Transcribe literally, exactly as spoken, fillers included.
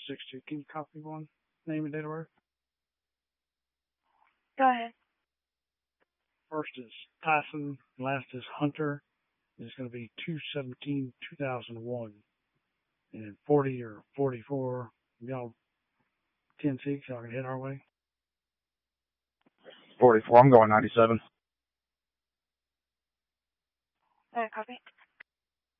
six two. Can you copy one? Name and date of birth? Go ahead. First is Tyson, last is Hunter. It's going to be two seventeen two thousand one. And forty or forty-four, y'all ten six, y'all can head our way. forty-four, I'm going ninety-seven. All right, copy.